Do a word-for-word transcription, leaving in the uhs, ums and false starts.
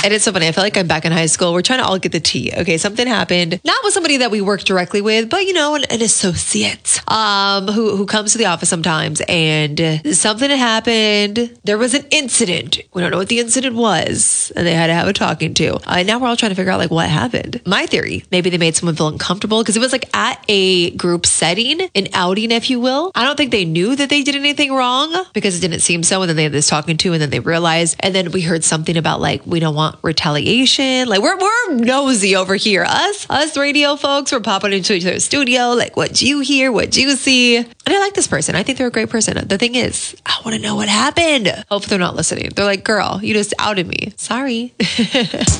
And it's so funny. I feel like I'm back in high school. We're trying to all get the tea. Okay, something happened, not with somebody that we work directly with, but you know, an, an associate um, who, who comes to the office sometimes, and something had happened. There was an incident. We don't know what the incident was, and they had to have a talking to. Uh, and now we're all trying to figure out like what happened. My theory, maybe they made someone feel uncomfortable because it was like at a group setting, an outing, if you will. I don't think they knew that they did anything wrong because it didn't seem so. And then they had this talking to, and then they realized, and then we heard something about like, we don't want retaliation. Like we're, we're nosy over here. Us, us radio folks, we're popping into each other's studio. Like, what'd you hear? What'd you see? And I like this person. I think they're a great person. The thing is, I want to know what happened. Hope they're not listening. They're like, girl, you just outed me. Sorry.